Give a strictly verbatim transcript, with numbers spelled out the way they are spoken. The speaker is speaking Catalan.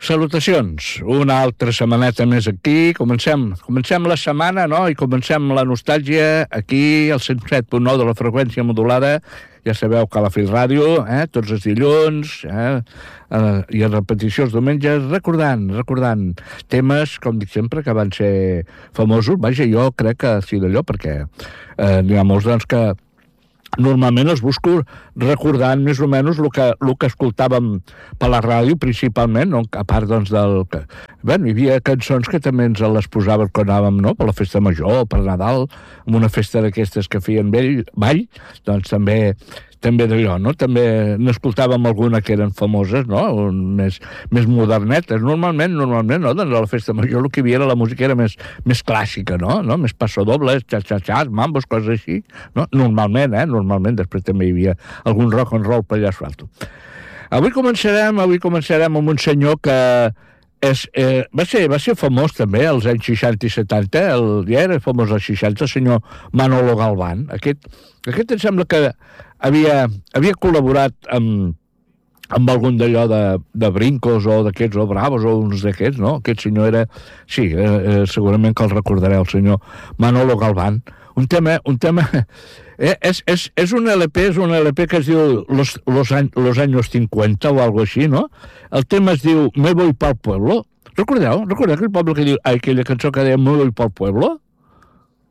Salutacions, una altra setmaneta més aquí, comencem, comencem la setmana, no?, i comencem la nostàlgia aquí al cent set punt nou de la freqüència modulada. Ja sabeu que a la Fil Ràdio, eh, tots els dilluns, eh, eh, i a repetició els diumenges, recordant, recordant temes, com dic sempre, que van ser famosos. Vaja, jo crec que sí d'allò, perquè eh, n'hi ha molts, doncs, que normalment els busco recordant més o menys el que, el que escoltàvem per la ràdio, principalment, no? A part, doncs, del... Que... Bé, hi havia cançons que també ens les posàvem quan anàvem, no?, per la festa major, per Nadal, en una festa d'aquestes que feien ball, ball, doncs també... també d'allò, no? També n'escoltàvem alguna que eren famoses, no? Més, més modernetes. Normalment, normalment, no? Doncs a la festa major el que hi havia era la música era més, més clàssica, no? no? Més passadobles, xa-xa-xas, mambos, coses així, no? Normalment, eh? Normalment. Després també hi havia algun rock and roll per allà asfalto. Avui començarem, avui començarem amb un senyor que és, eh, va, ser, va ser famós també als anys seixanta i setanta, el, ja era famós als seixanta, el senyor Manolo Galván. Aquest, aquest em sembla que havia, havia col·laborat amb, amb algun d'allò de, de Brincos o d'aquests, o Bravos, o uns d'aquests, no? Aquest senyor era... Sí, eh, segurament que el recordareu, el senyor Manolo Galván. Un tema... Un tema eh, és, és, és un L P, és un L P que es diu Los, los, any, los años cincuenta o algo així, no? El tema es diu Me voy pa'l pueblo. Recordeu? Recordeu aquell poble que diu... Ai, aquella cançó que deia Me voy pa'l pueblo?